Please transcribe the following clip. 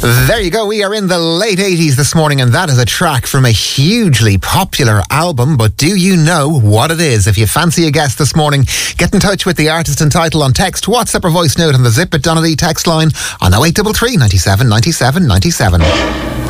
There you go. We are in the late 80s this morning, and that is a track from a hugely popular album. But do you know what it is? If you fancy a guess this morning, get in touch with the artist and title on text, WhatsApp or voice note on the Zip at Donnelly text line on 0833 97 97 97.